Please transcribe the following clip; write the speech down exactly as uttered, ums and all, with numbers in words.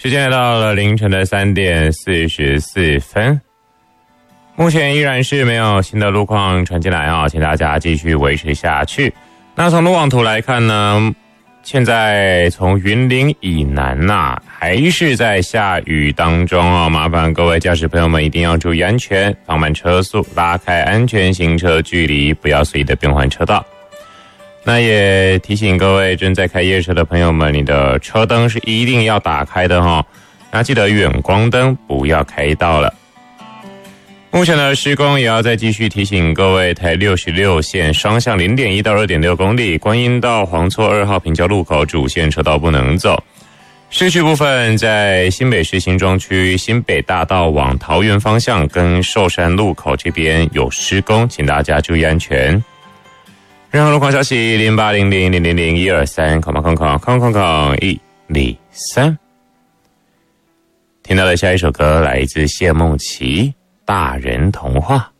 时间来到了凌晨的三点四十四分，目前依然是没有新的路况传进来啊，请大家继续维持下去。那从路网图来看呢，现在从云林以南呐、啊，还是在下雨当中哦，麻烦各位驾驶朋友们一定要注意安全，放慢车速，拉开安全行车距离，不要随意的变换车道。那也提醒各位正在开夜车的朋友们，你的车灯是一定要打开的哦。那记得远光灯不要开到了。目前的施工也要再继续提醒各位，台六十六线双向 零点一 到 二点六 公里，观音到黄厝二号平交路口主线车道不能走。市区部分在新北市新庄区新北大道往桃园方向跟寿山路口这边有施工，请大家注意安全。任何路况消息零八零零零零零一二三空空空空空空一零三。听到的下一首歌来自谢梦琪，大人童话。